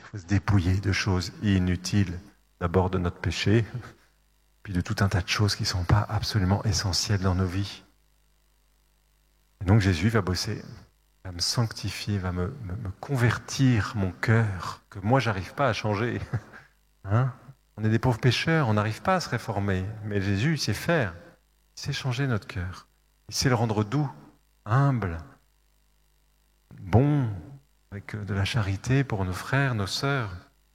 faut se dépouiller de choses inutiles. D'abord de notre péché, puis de tout un tas de choses qui ne sont pas absolument essentielles dans nos vies. Et donc Jésus va bosser, va me sanctifier, va me convertir mon cœur, que moi j'arrive pas à changer. Hein? On est des pauvres pécheurs, on n'arrive pas à se réformer. Mais Jésus, il sait faire, il sait changer notre cœur. Il sait le rendre doux, humble, bon, avec de la charité pour nos frères, nos sœurs.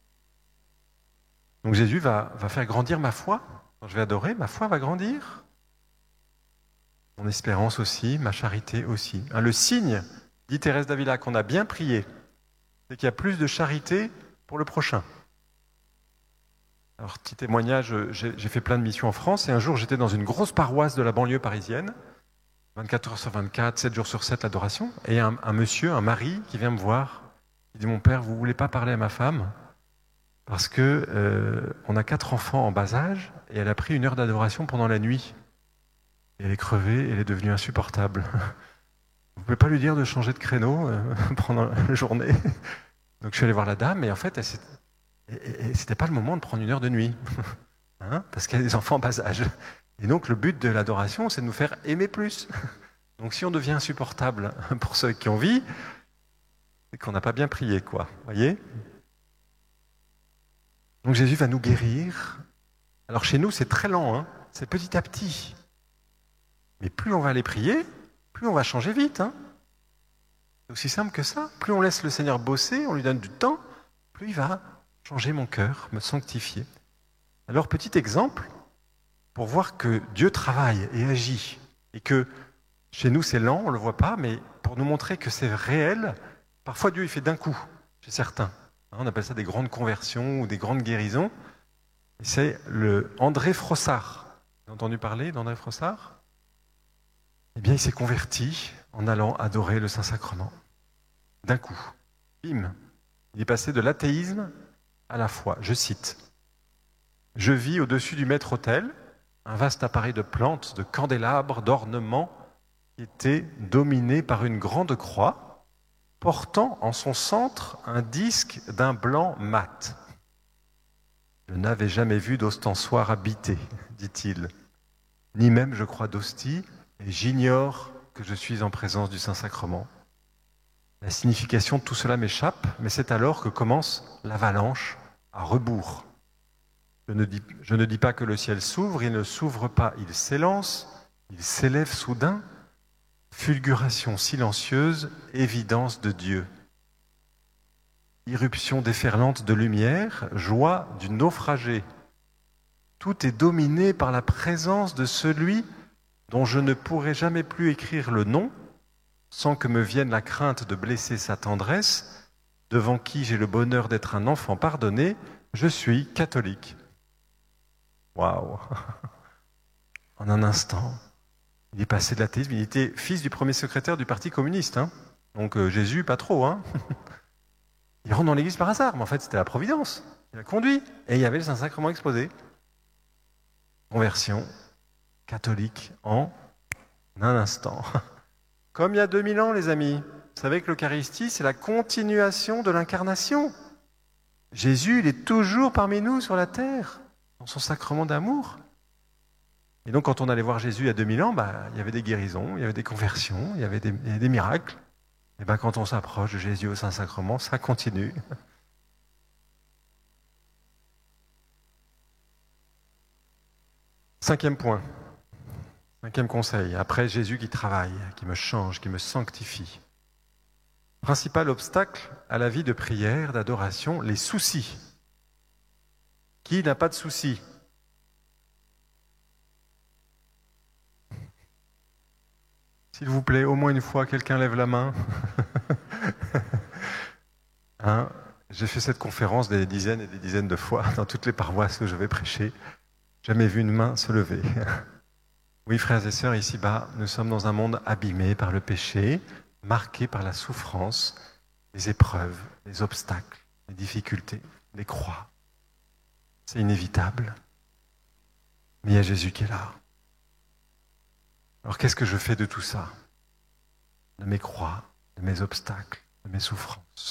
Donc Jésus va faire grandir ma foi. Quand je vais adorer, ma foi va grandir. Mon espérance aussi, ma charité aussi. Le signe, dit Thérèse d'Avila, qu'on a bien prié, c'est qu'il y a plus de charité pour le prochain. Alors, petit témoignage, j'ai fait plein de missions en France, et un jour j'étais dans une grosse paroisse de la banlieue parisienne, 24 heures sur 24, 7 jours sur 7 l'adoration, et un monsieur, un mari, qui vient me voir, il dit « Mon père, vous ne voulez pas parler à ma femme ? Parce que on a 4 enfants en bas âge, et elle a pris 1 heure d'adoration pendant la nuit. Et elle est crevée, et elle est devenue insupportable. Vous ne pouvez pas lui dire de changer de créneau pendant la journée ?» Donc je suis allé voir la dame, et en fait, c'était pas le moment de prendre 1 heure de nuit, hein, parce qu'il y a des enfants en bas âge. Et donc le but de l'adoration, c'est de nous faire aimer plus. Donc si on devient insupportable pour ceux qui ont vie, c'est qu'on n'a pas bien prié, quoi. Voyez ? Donc Jésus va nous guérir. Alors chez nous, c'est très lent, hein, c'est petit à petit. Mais plus on va aller prier, plus on va changer vite. Hein. C'est aussi simple que ça. Plus on laisse le Seigneur bosser, on lui donne du temps, plus il va changer mon cœur, me sanctifier. Alors, petit exemple, pour voir que Dieu travaille et agit, et que chez nous c'est lent, on ne le voit pas, mais pour nous montrer que c'est réel, parfois Dieu il fait d'un coup, chez certains. On appelle ça des grandes conversions ou des grandes guérisons. Et c'est le André Frossard. Vous avez entendu parler d'André Frossard ? Eh bien, il s'est converti en allant adorer le Saint-Sacrement. D'un coup. Bim. Il est passé de l'athéisme à la foi. Je cite. « Je vis au-dessus du maître-autel un vaste appareil de plantes, de candélabres, d'ornements qui était dominé par une grande croix portant en son centre un disque d'un blanc mat. Je n'avais jamais vu d'ostensoir habité, dit-il, ni même, je crois, d'hostie, et j'ignore que je suis en présence du Saint-Sacrement. La signification de tout cela m'échappe, mais c'est alors que commence l'avalanche à rebours. Je ne dis pas que le ciel s'ouvre, il ne s'ouvre pas, il s'élance, il s'élève soudain, fulguration silencieuse, évidence de Dieu. Irruption déferlante de lumière, joie du naufragé. Tout est dominé par la présence de celui dont je ne pourrai jamais plus écrire le nom, sans que me vienne la crainte de blesser sa tendresse, devant qui j'ai le bonheur d'être un enfant pardonné, je suis catholique. Waouh! En un instant, il est passé de l'athéisme, il était fils du premier secrétaire du Parti communiste. Hein. Donc Jésus, pas trop. Hein. Il rentre dans l'église par hasard, mais en fait c'était la providence. Il a conduit, et il y avait le Saint-Sacrement exposé. Conversion catholique en un instant. Comme il y a 2000 ans, les amis. Vous savez que l'Eucharistie, c'est la continuation de l'incarnation. Jésus, il est toujours parmi nous sur la terre, dans son sacrement d'amour. Et donc, quand on allait voir Jésus il y a 2000 ans, il y avait des guérisons, il y avait des conversions, il y avait des miracles. Et quand on s'approche de Jésus au Saint-Sacrement, ça continue. Cinquième point. 5e conseil, après Jésus qui travaille, qui me change, qui me sanctifie. Principal obstacle à la vie de prière, d'adoration, les soucis. Qui n'a pas de soucis ? S'il vous plaît, au moins une fois, quelqu'un lève la main. Hein ? J'ai fait cette conférence des dizaines et des dizaines de fois dans toutes les paroisses où je vais prêcher. Jamais vu une main se lever. Oui, frères et sœurs, ici-bas, nous sommes dans un monde abîmé par le péché, marqué par la souffrance, les épreuves, les obstacles, les difficultés, les croix. C'est inévitable. Mais il y a Jésus qui est là. Alors qu'est-ce que je fais de tout ça ? De mes croix, de mes obstacles, de mes souffrances ?